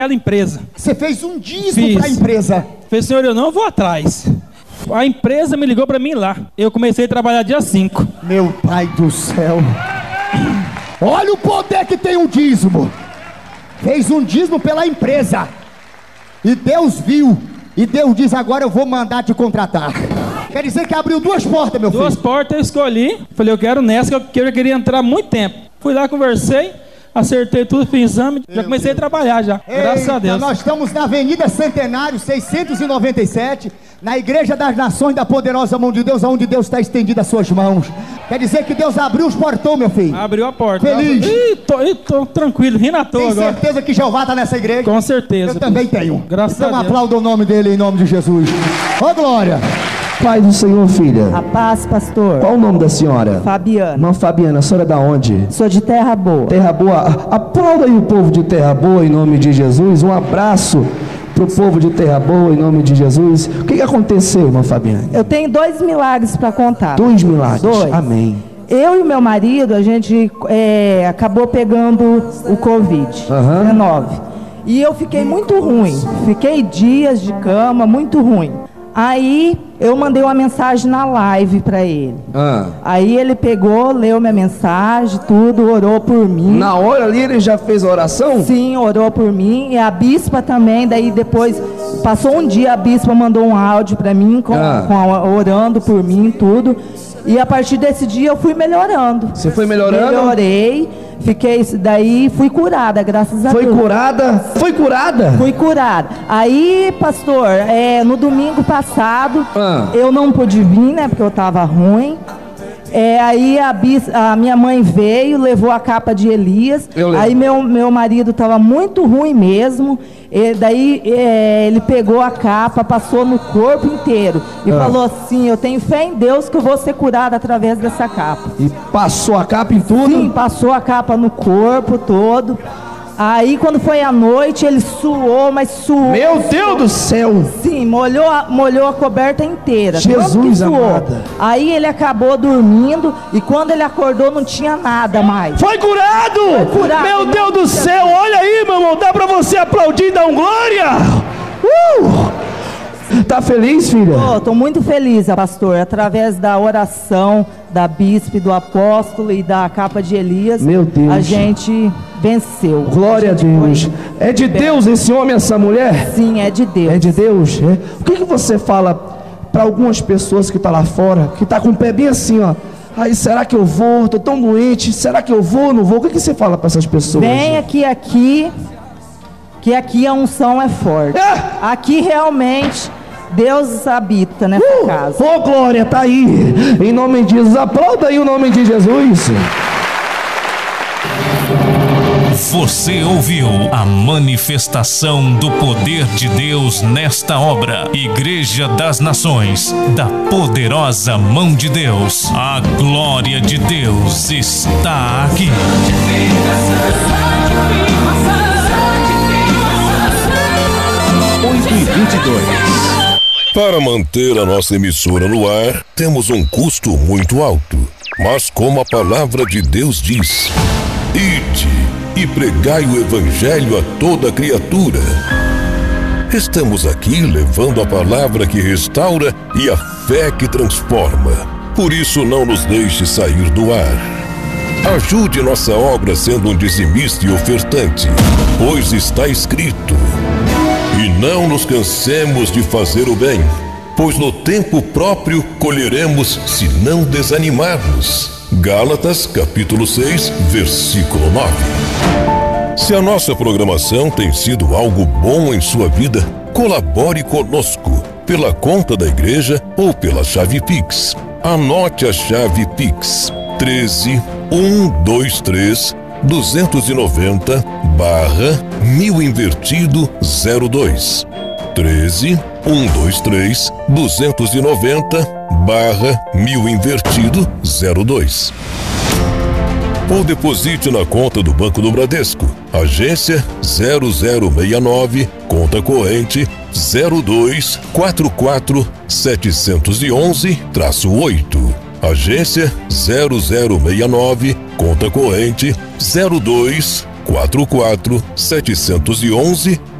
aquela empresa. Você fez um dízimo para a empresa? Falei, Senhor, eu não vou atrás. A empresa me ligou para mim lá. Eu comecei a trabalhar dia 5. Meu pai do céu. Olha o poder que tem um dízimo. Fez um dízimo pela empresa. E Deus viu. E Deus diz, agora eu vou mandar te contratar. Quer dizer que abriu 2 portas, meu filho? 2 portas eu escolhi. Falei, eu quero nessa, que eu já queria entrar há muito tempo. Fui lá, conversei, acertei tudo, fiz exame, já comecei a trabalhar já. Graças a Deus. Nós estamos na Avenida Centenário, 697, na Igreja das Nações da Poderosa Mão de Deus, onde Deus está estendido as suas mãos. Quer dizer que Deus abriu os portões, meu filho? Abriu a porta. Feliz? Tô tranquilo, rindo à toa agora. Tem certeza que Jeová está nessa igreja? Com certeza. Eu também tenho. Graças a Deus. Então aplauda o nome dele em nome de Jesus. Ô glória! Pai do Senhor, filha. A paz, pastor. Qual o nome da senhora? Fabiana. Irmã Fabiana, a senhora é da onde? Sou de Terra Boa. Terra Boa. Aplauda aí o povo de Terra Boa em nome de Jesus. Um abraço pro povo de Terra Boa em nome de Jesus. O que aconteceu, irmã Fabiana? Eu tenho 2 milagres para contar. 2 milagres? 2. Amém. Eu e o meu marido, a gente acabou pegando o Covid-19. E eu fiquei muito ruim. Fiquei dias de cama, muito ruim. Aí eu mandei uma mensagem na live para ele. Aí ele pegou, leu minha mensagem, tudo, orou por mim. Na hora ali ele já fez a oração? Sim, orou por mim. E a bispa também. Daí depois, passou um dia, a bispa mandou um áudio para mim, orando por mim, tudo. E a partir desse dia eu fui melhorando. Você foi melhorando? Melhorei. Fiquei, daí fui curada, graças a Deus. Foi curada? Foi curada? Fui curada. Aí, pastor, no domingo passado, eu não pude vir, né, porque eu tava ruim. Aí a minha mãe veio, levou a capa de Elias. Aí meu marido tava muito ruim mesmo. Daí ele pegou a capa, passou no corpo inteiro e falou assim, eu tenho fé em Deus que eu vou ser curada através dessa capa. E passou a capa em tudo? Sim, passou a capa no corpo todo. Aí quando foi à noite, ele suou, mas suou. Meu Deus do céu! Sim, molhou a coberta inteira. Jesus amado. Aí ele acabou dormindo e quando ele acordou não tinha nada mais. Foi curado! Foi curado. Meu Deus do céu, olha aí, meu irmão, dá pra você aplaudir e dar um glória? Tá feliz, filha? Tô muito feliz, pastor, através da oração da bispa, do apóstolo e da capa de Elias. Meu Deus. A gente venceu. Glória a Deus. É de Deus esse homem, essa mulher? Sim, é de Deus. É de Deus? O que você fala para algumas pessoas que estão lá fora, que tá com o pé bem assim, ó? Aí, será que eu vou? Tô tão doente. Será que eu vou ou não vou? O que você fala para essas pessoas? Venha que aqui a unção é forte. Aqui realmente Deus habita nessa casa. Ô, glória, tá aí. Em nome de Jesus, aplauda aí o nome de Jesus. Você ouviu a manifestação do poder de Deus nesta obra. Igreja das Nações, da poderosa mão de Deus. A glória de Deus está aqui. 8h22. Para manter a nossa emissora no ar, temos um custo muito alto. Mas como a palavra de Deus diz, ide e pregai o evangelho a toda criatura. Estamos aqui levando a palavra que restaura e a fé que transforma. Por isso não nos deixe sair do ar. Ajude nossa obra sendo um dizimista e ofertante, pois está escrito: e não nos cansemos de fazer o bem, pois no tempo próprio colheremos se não desanimarmos. Gálatas capítulo 6, versículo 9. Se a nossa programação tem sido algo bom em sua vida, colabore conosco pela conta da igreja ou pela chave Pix. Anote a chave Pix: 13 123 290 /1000 invertido 02. 13 123 290 /1000 invertido 02. Ou deposite na conta do Banco do Bradesco, agência 0069, conta corrente 0244711-8. Agência 0069, conta corrente 44 711